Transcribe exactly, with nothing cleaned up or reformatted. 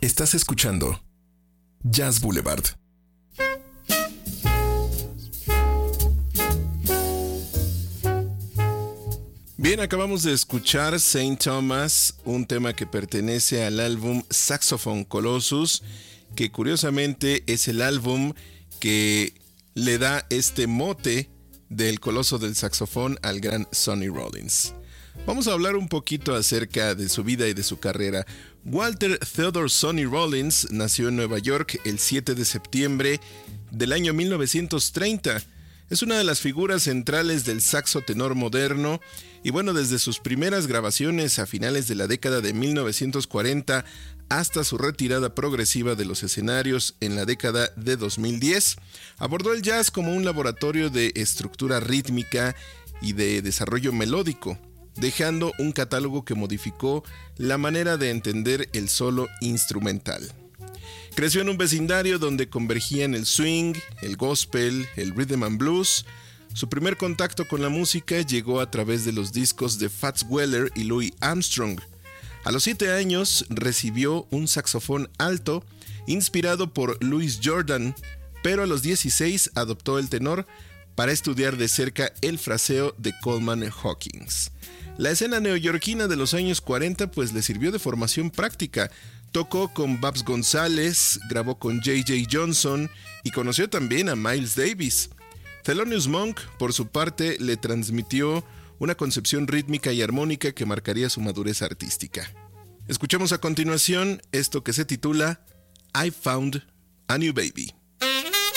Estás escuchando Jazz Boulevard. Bien, acabamos de escuchar Saint Thomas, un tema que pertenece al álbum Saxophone Colossus, que curiosamente es el álbum que le da este mote del coloso del saxofón al gran Sonny Rollins. Vamos a hablar un poquito acerca de su vida y de su carrera. Walter Theodore Sonny Rollins nació en Nueva York el siete de septiembre del año mil novecientos treinta. Es una de las figuras centrales del saxo tenor moderno y bueno, desde sus primeras grabaciones a finales de la década de mil novecientos cuarenta hasta su retirada progresiva de los escenarios en la década de dos mil diez, abordó el jazz como un laboratorio de estructura rítmica y de desarrollo melódico, dejando un catálogo que modificó la manera de entender el solo instrumental. Creció en un vecindario donde convergían el swing, el gospel, el rhythm and blues. Su primer contacto con la música llegó a través de los discos de Fats Weller y Louis Armstrong. A los siete años recibió un saxofón alto inspirado por Louis Jordan, pero a los dieciséis adoptó el tenor para estudiar de cerca el fraseo de Coleman Hawkins. La escena neoyorquina de los años cuarenta pues le sirvió de formación práctica. Tocó con Babs González, grabó con J J Johnson y conoció también a Miles Davis. Thelonious Monk, por su parte, le transmitió una concepción rítmica y armónica que marcaría su madurez artística. Escuchemos a continuación esto que se titula I Found a New Baby.